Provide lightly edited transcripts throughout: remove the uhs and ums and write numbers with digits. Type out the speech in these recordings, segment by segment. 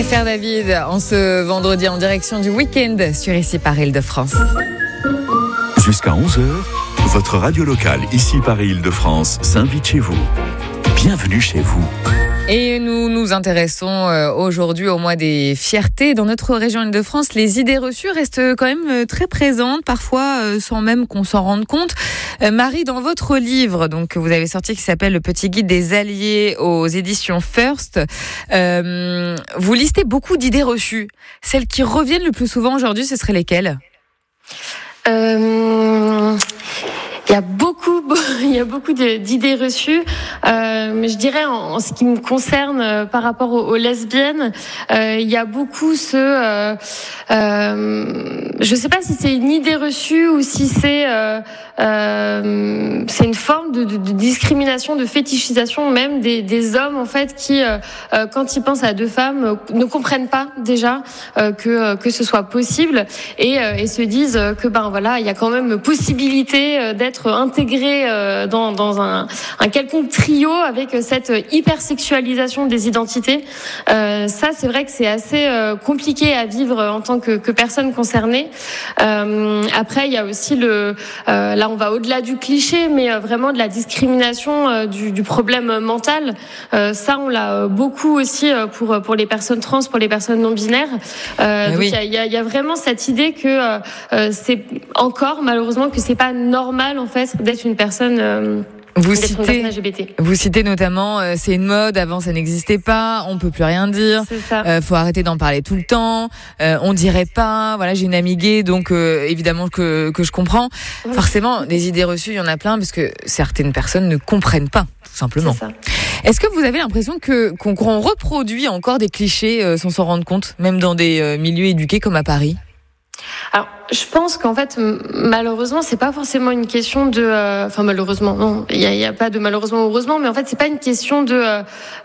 FR David, en ce vendredi en direction du week-end sur Ici Paris Île-de-France. Jusqu'à 11h, votre radio locale Ici Paris Île-de-France s'invite chez vous. Bienvenue chez vous. Et nous nous intéressons aujourd'hui au mois des fiertés. Dans notre région Île-de-France, les idées reçues restent quand même très présentes, parfois sans même qu'on s'en rende compte. Marie, dans votre livre que vous avez sorti qui s'appelle Le petit guide des alliés aux éditions First, vous listez beaucoup d'idées reçues. Celles qui reviennent le plus souvent aujourd'hui, ce seraient lesquelles ? Il y a beaucoup d'idées reçues, mais je dirais en ce qui me concerne par rapport aux lesbiennes, il y a beaucoup je sais pas si c'est une idée reçue ou si c'est une forme de discrimination, de fétichisation même des hommes en fait qui quand ils pensent à deux femmes ne comprennent pas déjà que ce soit possible et se disent que il y a quand même possibilité d'être intégré dans un quelconque trio avec cette hypersexualisation des identités. Ça, c'est vrai que c'est assez compliqué à vivre en tant que personne concernée. Après, il y a aussi là, on va au-delà du cliché, mais vraiment de la discrimination du problème mental. Ça, on l'a beaucoup aussi pour les personnes trans, pour les personnes non binaires. Oui. Il y a vraiment cette idée que c'est encore malheureusement que c'est pas normal en fait d'être une personne. Vous citez notamment, c'est une mode, avant ça n'existait pas, on peut plus rien dire, faut arrêter d'en parler tout le temps, on dirait pas, voilà, j'ai une amie gay, donc évidemment que je comprends. Oui. Forcément, des idées reçues, il y en a plein, parce que certaines personnes ne comprennent pas, tout simplement. C'est ça. Est-ce que vous avez l'impression qu'on reproduit encore des clichés sans s'en rendre compte, même dans des milieux éduqués comme à Paris ? Alors, je pense qu'en fait, malheureusement, c'est pas forcément une question malheureusement, non, il y a pas de malheureusement ou heureusement, mais en fait, c'est pas une question de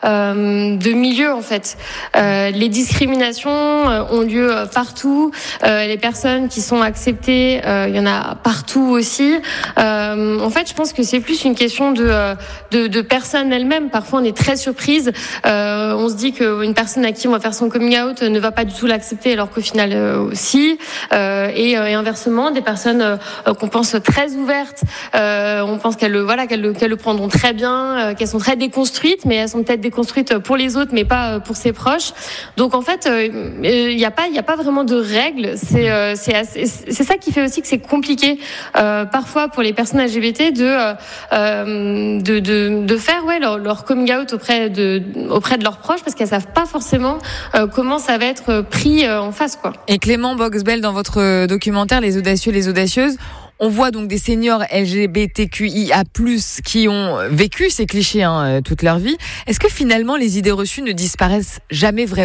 milieu, en fait. Les discriminations ont lieu partout. Les personnes qui sont acceptées, il y en a partout aussi. En fait, je pense que c'est plus une question de personnes elles-mêmes. Parfois, on est très surprise. On se dit qu'une personne à qui on va faire son coming out ne va pas du tout l'accepter, alors qu'au final, aussi. Et inversement, des personnes qu'on pense très ouvertes, on pense qu'elles le prendront très bien, qu'elles sont très déconstruites, mais elles sont peut-être déconstruites pour les autres, mais pas pour ses proches. Donc en fait, il y a pas vraiment de règles. C'est ça qui fait aussi que c'est compliqué parfois pour les personnes LGBT de faire leur coming out auprès de leurs proches, parce qu'elles savent pas forcément comment ça va être pris en face, quoi. Et Clément Boxbel, dans votre documentaire Les audacieux, les audacieuses, on voit donc des seniors LGBTQIA+, qui ont vécu ces clichés toute leur vie. Est-ce que finalement les idées reçues ne disparaissent jamais vraiment ?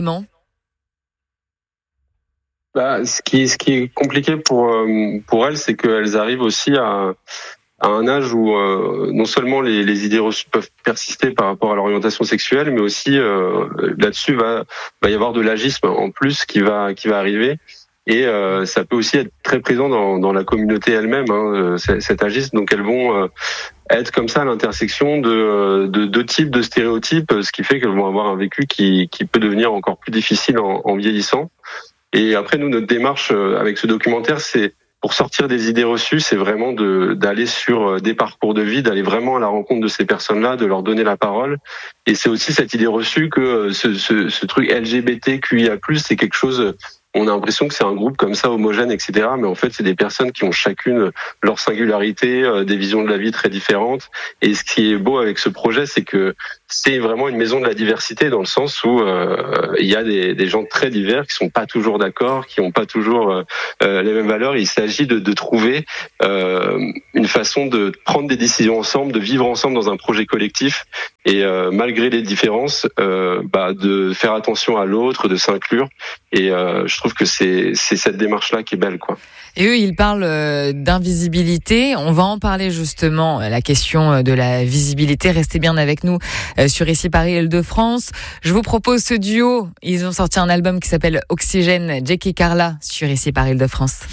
Ce qui est compliqué pour elles, c'est qu'elles arrivent aussi à un âge où non seulement les idées reçues peuvent persister par rapport à l'orientation sexuelle, mais aussi là-dessus va y avoir de l'agisme en plus qui va arriver. Et ça peut aussi être très présent dans la communauté elle-même, cet agisme. Donc elles vont être comme ça à l'intersection de deux types de stéréotypes, ce qui fait qu'elles vont avoir un vécu qui peut devenir encore plus difficile en vieillissant. Et après, nous, notre démarche avec ce documentaire, c'est pour sortir des idées reçues, c'est vraiment d'aller sur des parcours de vie, d'aller vraiment à la rencontre de ces personnes-là, de leur donner la parole. Et c'est aussi cette idée reçue que ce truc LGBTQIA+, c'est quelque chose. On a l'impression que c'est un groupe comme ça homogène, etc. Mais en fait, c'est des personnes qui ont chacune leur singularité, des visions de la vie très différentes. Et ce qui est beau avec ce projet, c'est que c'est vraiment une maison de la diversité, dans le sens où il y a des gens très divers qui sont pas toujours d'accord, qui ont pas toujours les mêmes valeurs. Il s'agit de trouver une façon de prendre des décisions ensemble, de vivre ensemble dans un projet collectif. Et malgré les différences, de faire attention à l'autre, de s'inclure. Et je trouve que c'est cette démarche-là qui est belle, quoi. Et eux, ils parlent d'invisibilité. On va en parler justement, la question de la visibilité. Restez bien avec nous sur Ici Paris Île-de-France. Je vous propose ce duo. Ils ont sorti un album qui s'appelle Oxygène, Jake et Carla, sur Ici Paris Île-de-France.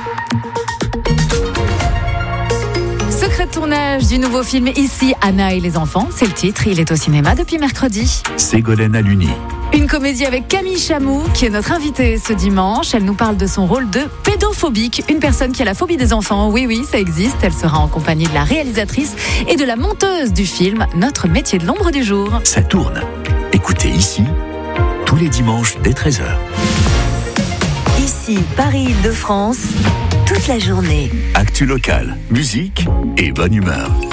Secret de tournage du nouveau film Ici, Anna et les enfants. C'est le titre. Il est au cinéma depuis mercredi. Ségolène Aluni. Une comédie avec Camille Chamou, qui est notre invitée ce dimanche. Elle nous parle de son rôle de pédophobique, une personne qui a la phobie des enfants. Oui, ça existe. Elle sera en compagnie de la réalisatrice et de la monteuse du film Notre métier de l'ombre du jour. Ça tourne. Écoutez ici, tous les dimanches dès 13h. Ici, Paris-Île-de-France, toute la journée. Actu locale, musique et bonne humeur.